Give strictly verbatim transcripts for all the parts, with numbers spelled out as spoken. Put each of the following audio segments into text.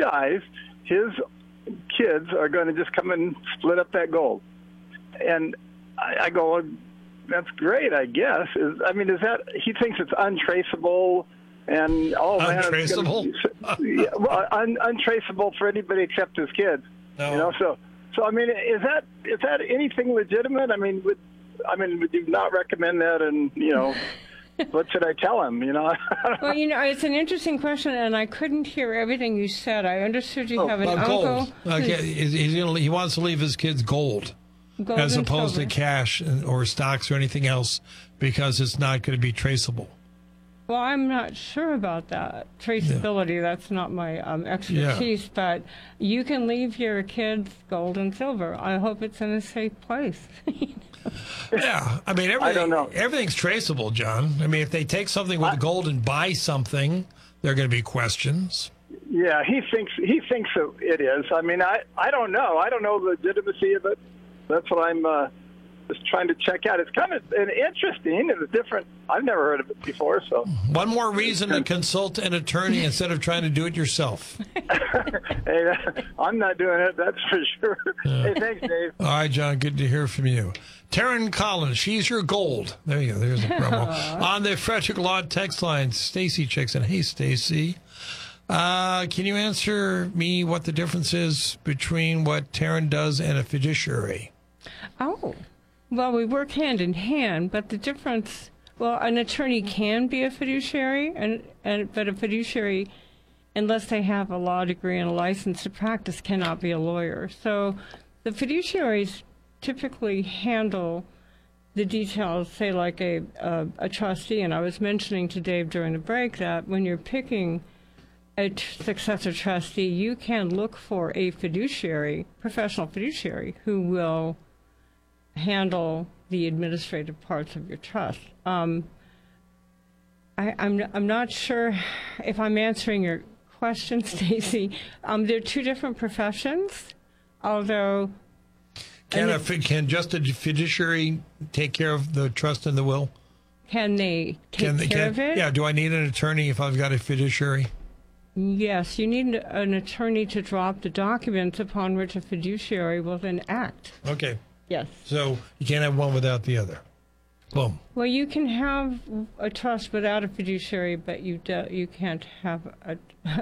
dies, his kids are going to just come and split up that gold. And I, I go, well, that's great, I guess. Is, I mean, is that, he thinks it's untraceable and, oh, man, untraceable? It's gonna be, yeah, well, un, untraceable for anybody except his kids. No. You know, so, so, I mean, is that, is that anything legitimate? I mean, would, I mean, would you not recommend that? And, you know, what should I tell him, you know? Well, you know, it's an interesting question, and I couldn't hear everything you said. I understood you Oh, have an Uh, uncle. gold. Okay, he's, he's gonna, he wants to leave his kids gold, Gold as and opposed silver. to cash or stocks or anything else, because it's not going to be traceable. Well, I'm not sure about that. Traceability, that's not my um, expertise, but you can leave your kids gold and silver. I hope it's in a safe place. Yeah, I mean, everything, I don't know. everything's traceable, John. I mean, if they take something with I- gold and buy something, there are going to be questions. Yeah, he thinks he thinks it is. I mean, I, I don't know. I don't know the legitimacy of it. That's what I'm uh, just trying to check out. It's kind of an interesting and it's different. I've never heard of it before. So One more reason to consult an attorney instead of trying to do it yourself. hey, I'm not doing it. That's for sure. Hey, thanks, Dave. All right, John, good to hear from you. Taryn Collins, she's your gold. There you go. There's a promo. On the Frederick Law text line, Stacy checks in. Hey, Stacy. Uh, can you answer me what the difference is between what Taryn does and a fiduciary? Oh, well, we work hand in hand, but the difference, well, an attorney can be a fiduciary, and, and but a fiduciary, unless they have a law degree and a license to practice, cannot be a lawyer. So the fiduciaries typically handle the details, say like a, a, a trustee, and I was mentioning to Dave during the break that when you're picking a t- successor trustee, you can look for a fiduciary, professional fiduciary, who will handle the administrative parts of your trust. Um, I, I'm I'm not sure if I'm answering your question, Stacy. Um, they're two different professions, although. Can, a, And fi- can just a fiduciary take care of the trust and the will? Can they take Can they- care can- of it? Yeah, do I need an attorney if I've got a fiduciary? Yes, you need an attorney to drop the documents upon which a fiduciary will then act. Okay, Yes. so you can't have one without the other. Boom. Well, you can have a trust without a fiduciary, but you do, you can't have a.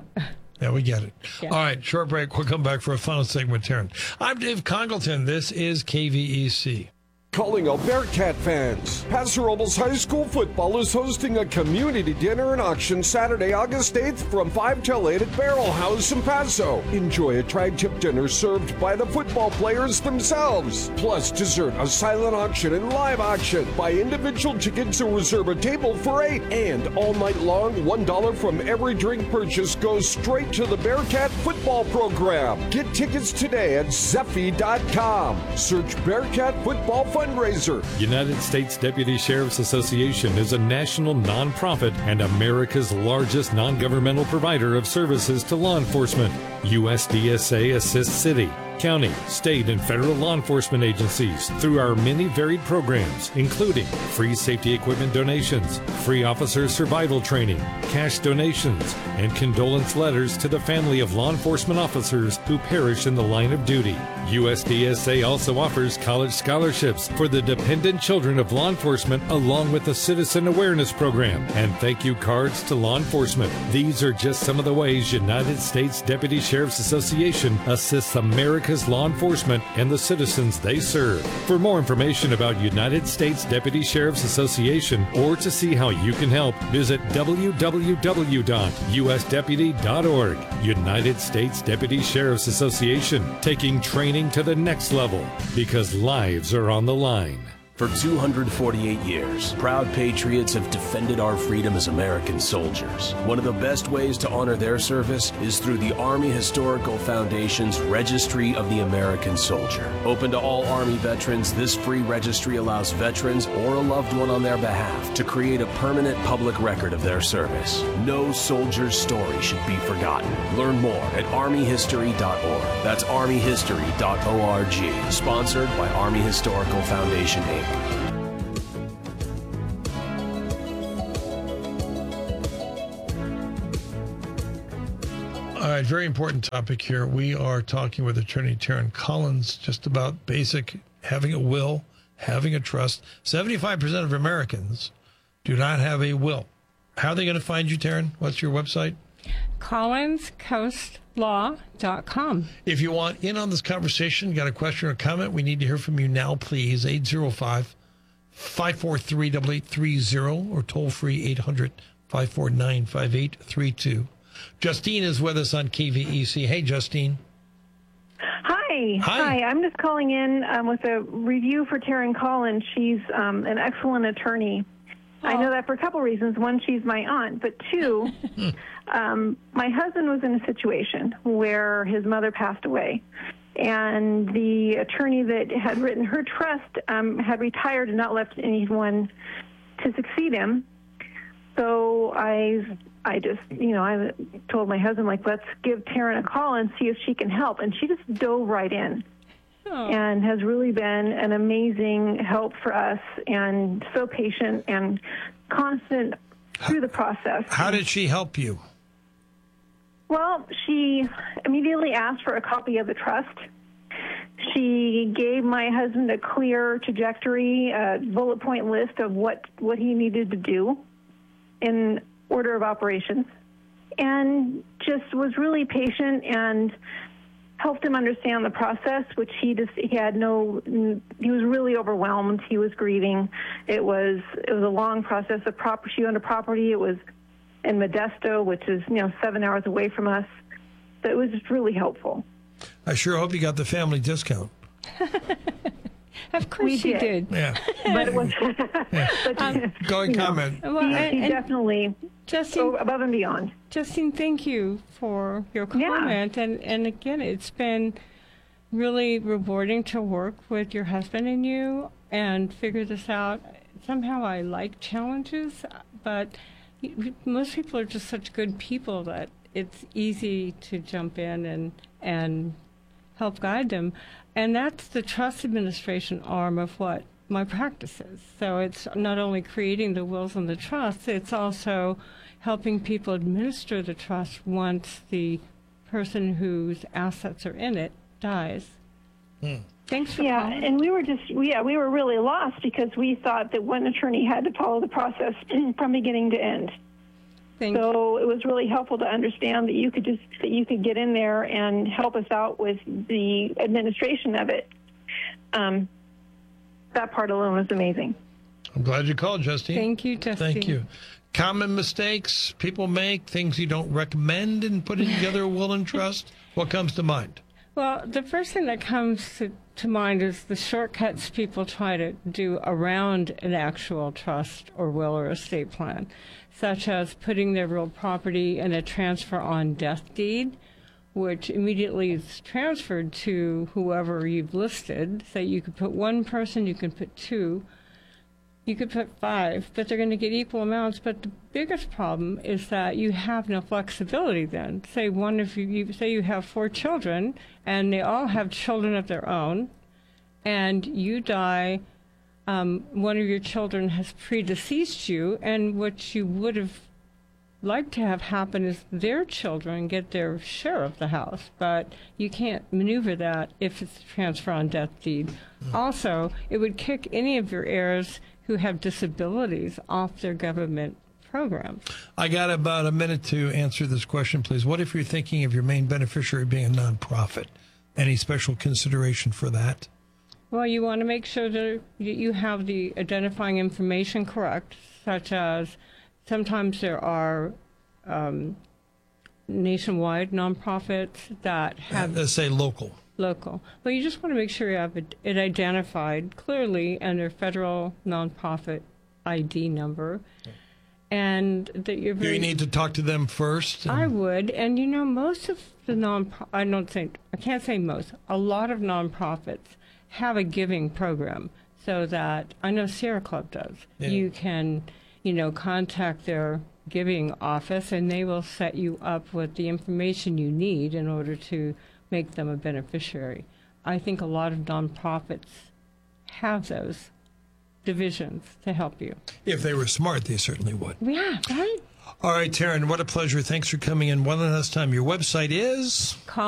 Yeah, we get it. Yeah. All right, short break. We'll come back for a final segment with Taryn. I'm Dave Congleton. This is K V E C. Calling all Bearcat fans. Paso Robles High School football is hosting a community dinner and auction Saturday, August eighth from five till eight at Barrel House in Paso. Enjoy a tri-tip dinner served by the football players themselves. Plus dessert, a silent auction, and live auction. Buy individual tickets or reserve a table for eight. And all night long, one dollar from every drink purchase goes straight to the Bearcat football program. Get tickets today at Zeffy dot com. Search Bearcat Football Fundraiser. United States Deputy Sheriff's Association is a national nonprofit and America's largest non-governmental provider of services to law enforcement. U S D S A assists city, county, state, and federal law enforcement agencies through our many varied programs, including free safety equipment donations, free officer survival training, cash donations, and condolence letters to the family of law enforcement officers who perish in the line of duty. U S D S A also offers college scholarships for the dependent children of law enforcement, along with a citizen awareness program and thank you cards to law enforcement. These are just some of the ways United States Deputy Sheriff's Association assists America's law enforcement and the citizens they serve. For more information about United States Deputy Sheriff's Association or to see how you can help, visit w w w dot u s deputy dot org. United States Deputy Sheriff's Association, taking training to the next level because lives are on the line. For two hundred forty-eight years, proud patriots have defended our freedom as American soldiers. One of the best ways to honor their service is through the Army Historical Foundation's Registry of the American Soldier. Open to all Army veterans, this free registry allows veterans or a loved one on their behalf to create a permanent public record of their service. No soldier's story should be forgotten. Learn more at army history dot org. That's army history dot org. Sponsored by Army Historical Foundation, Incorporated. All right, very important topic here. We are talking with attorney Taryn Collins just about basic having a will, having a trust. seventy-five percent of Americans do not have a will. How are they going to find you, Taryn? What's your website? collins coast law dot com. If you want in on this conversation, got a question or comment, we need to hear from you now, please. eight oh five, five four three, eight eight three zero or toll free eight hundred, five four nine, five eight three two. Justine is with us on K V E C. Hey, Justine. Hi. Hi. Hi. I'm just calling in um, with a review for Taryn Collins. She's um, an excellent attorney. I know that for a couple reasons. One, she's my aunt, but two, um, my husband was in a situation where his mother passed away, and the attorney that had written her trust um, had retired and not left anyone to succeed him. So I, I just, you know, I told my husband, like, let's give Taryn a call and see if she can help, and she just dove right in. Oh. And has really been an amazing help for us, and so patient and constant through the process. How did she help you? Well, she immediately asked for a copy of the trust. She gave my husband a clear trajectory, a bullet point list of what, what he needed to do in order of operations, and just was really patient and helped him understand the process, which he just he had no. He was really overwhelmed. He was grieving. It was it was a long process. The property she owned a property. It was in Modesto, which is you know seven hours away from us. So it was just really helpful. I sure hope you got the family discount. Of course we you did. did. Yeah, but it was. Yeah. but, um, Go and comment. Know, well, he, and, he and definitely Justine, above and beyond. Justine, thank you for your comment. Yeah. And and again, it's been really rewarding to work with your husband and you and figure this out. Somehow I like challenges, but most people are just such good people that it's easy to jump in and and help guide them. And that's the trust administration arm of what my practice is. So it's not only creating the wills and the trusts, it's also helping people administer the trust once the person whose assets are in it dies. Hmm. Thanks for yeah, calling. And we were just yeah we were really lost because we thought that one attorney had to follow the process from beginning to end. Thank so you. It was really helpful to understand that you could just that you could get in there and help us out with the administration of it. Um, that part alone was amazing. I'm glad you called, Justine. Thank you, Justine. Thank you. Common mistakes people make, things you don't recommend in putting together a will and trust. What comes to mind? Well, the first thing that comes to, to mind is the shortcuts people try to do around an actual trust or will or estate plan, such as putting their real property in a transfer on death deed, which immediately is transferred to whoever you've listed. So you could put one person, you can put two, you could put five, but they're going to get equal amounts. But the biggest problem is that you have no flexibility then. Say one of you, you say you have four children, and they all have children of their own, and you die, um, one of your children has predeceased you, and what you would have liked to have happen is their children get their share of the house, but you can't maneuver that if it's a transfer on death deed. Mm. Also, it would kick any of your heirs who have disabilities off their government programs. I got about a minute to answer this question, please. What if you're thinking of your main beneficiary being a nonprofit? Any special consideration for that? Well, you want to make sure that you have the identifying information correct, such as sometimes there are um, nationwide nonprofits that have... Let's say local. Local. But you just want to make sure you have it, it identified clearly under federal nonprofit I D number. Okay. And that you're very... Do you need to talk to them first? I would. And, you know, most of the non... I don't think... I can't say most. A lot of nonprofits have a giving program so that... I know Sierra Club does. Yeah. You can, you know, contact their giving office and they will set you up with the information you need in order to make them a beneficiary. I think a lot of nonprofits have those divisions to help you. If they were smart, they certainly would. Yeah, right? All right, Taryn, what a pleasure. Thanks for coming in one last time. Your website is?